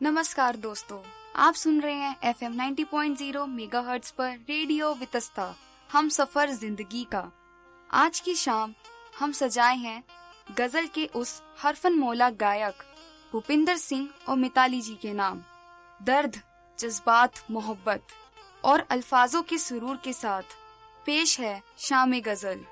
नमस्कार दोस्तों, आप सुन रहे हैं FM 90.0 मेगाहर्ट्ज पर रेडियो वितस्ता, हम सफर जिंदगी का। आज की शाम हम सजाए हैं गजल के उस हरफन मौला गायक भूपिंदर सिंह और मिताली जी के नाम। दर्द, जज्बात, मोहब्बत और अल्फाजों के सुरूर के साथ पेश है शाम गजल।